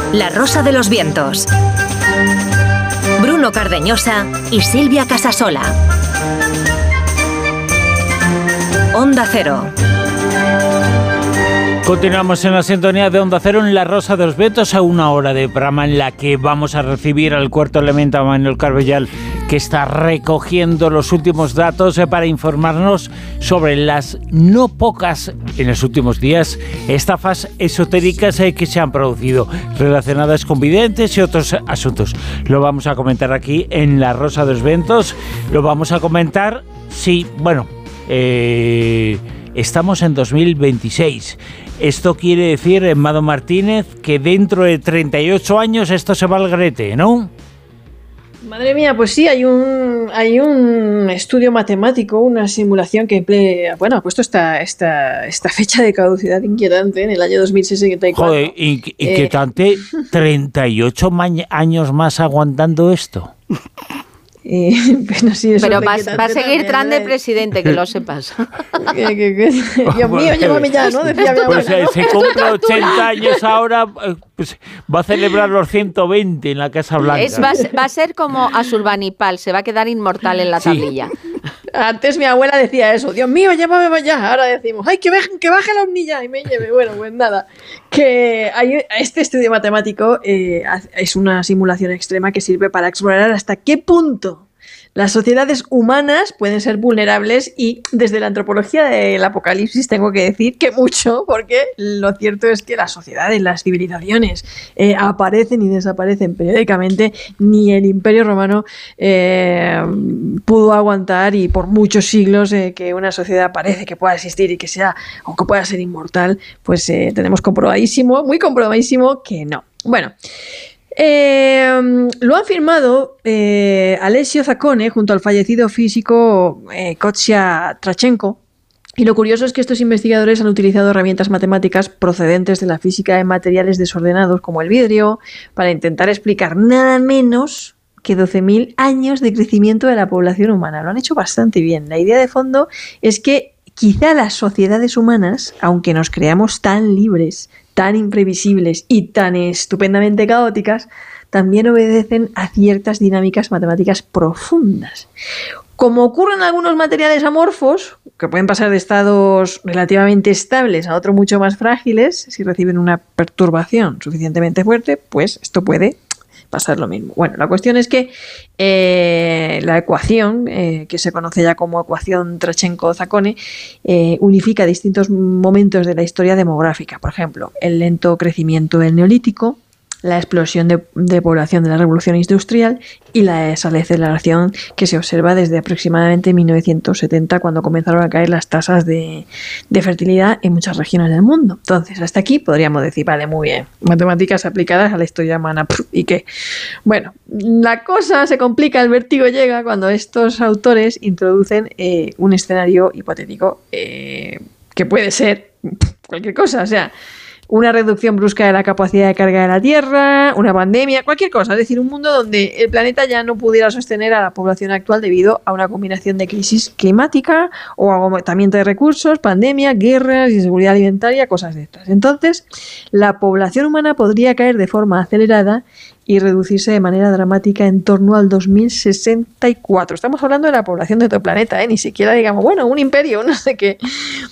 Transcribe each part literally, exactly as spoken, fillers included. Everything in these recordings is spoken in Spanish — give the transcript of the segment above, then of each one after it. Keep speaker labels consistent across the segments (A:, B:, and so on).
A: La Rosa de los Vientos. Bruno Cardeñosa y Silvia Casasola. Onda Cero.
B: Continuamos en la sintonía de Onda Cero en La Rosa de los Vientos, a una hora de programa en la que vamos a recibir al cuarto elemento, a Manuel Carbellal, que está recogiendo los últimos datos para informarnos sobre las no pocas, en los últimos días, estafas esotéricas que se han producido relacionadas con videntes y otros asuntos. Lo vamos a comentar aquí en La Rosa de los Vientos. Lo vamos a comentar, sí, bueno, eh, estamos en dos mil veintiséis. Esto quiere decir, Mado Martínez, que dentro de treinta y ocho años esto se va al garete, ¿no?
C: Madre mía, pues sí, hay un hay un estudio matemático, una simulación que emplea, bueno, ha puesto esta, esta, esta fecha de caducidad inquietante en el año dos mil sesenta y cuatro.
B: Joder, inquietante, eh, treinta y ocho ma- años más aguantando esto.
C: Eh, bueno, sí, eso
D: pero va, va a seguir Trump de presidente, que lo sepas.
C: ¿Qué, qué, qué? Dios mío, llévame ya, ¿no? Decía mi abuela,
B: pues eh,
C: ¿no?
B: se cumple ochenta años ahora, pues, va a celebrar los ciento veinte en la Casa Blanca.
D: Es, va, va a ser como Asurbanipal, se va a quedar inmortal en la tablilla. Sí.
C: Antes mi abuela decía eso, Dios mío, llévame ya. Ahora decimos, ay, que, baje, que baje la ovnilla y me lleve. Bueno, pues nada, que hay, este estudio matemático eh, es una simulación extrema que sirve para explorar hasta qué punto las sociedades humanas pueden ser vulnerables, y desde la antropología del apocalipsis tengo que decir que mucho, porque lo cierto es que las sociedades, las civilizaciones eh, aparecen y desaparecen periódicamente. Ni el Imperio Romano eh, pudo aguantar, y por muchos siglos eh, que una sociedad parece que pueda existir y que sea, o que pueda ser inmortal, pues eh, tenemos comprobadísimo, muy comprobadísimo que no. Bueno, Eh, lo han firmado eh, Alessio Zaccone junto al fallecido físico eh, Kostya Trachenko, y lo curioso es que estos investigadores han utilizado herramientas matemáticas procedentes de la física de materiales desordenados como el vidrio para intentar explicar nada menos que doce mil años de crecimiento de la población humana. Lo han hecho bastante bien. La idea de fondo es que quizá las sociedades humanas, aunque nos creamos tan libres, tan imprevisibles y tan estupendamente caóticas, también obedecen a ciertas dinámicas matemáticas profundas. Como ocurre en algunos materiales amorfos, que pueden pasar de estados relativamente estables a otros mucho más frágiles, si reciben una perturbación suficientemente fuerte, pues esto puede pasar lo mismo. Bueno, la cuestión es que eh, la ecuación, eh, que se conoce ya como ecuación Trachenko-Zaccone, eh, unifica distintos momentos de la historia demográfica. Por ejemplo, el lento crecimiento del Neolítico, la explosión de, de población de la Revolución Industrial y la desaceleración que se observa desde aproximadamente mil novecientos setenta, cuando comenzaron a caer las tasas de, de fertilidad en muchas regiones del mundo. Entonces, hasta aquí podríamos decir, vale, muy bien, matemáticas aplicadas a la historia humana. ¿Y qué? Bueno, la cosa se complica, el vértigo llega cuando estos autores introducen eh, un escenario hipotético eh, que puede ser cualquier cosa, o sea, una reducción brusca de la capacidad de carga de la Tierra, una pandemia, cualquier cosa. Es decir, un mundo donde el planeta ya no pudiera sostener a la población actual debido a una combinación de crisis climática o agotamiento de recursos, pandemia, guerras, inseguridad alimentaria, cosas de estas. Entonces, la población humana podría caer de forma acelerada y reducirse de manera dramática en torno al dos mil sesenta y cuatro. Estamos hablando de la población de todo el planeta, ¿eh? Ni siquiera digamos, bueno, un imperio, no sé qué.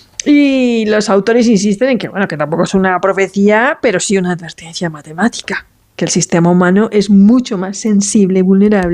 C: Y los autores insisten en que, bueno, que tampoco es una profecía, pero sí una advertencia matemática, que el sistema humano es mucho más sensible y vulnerable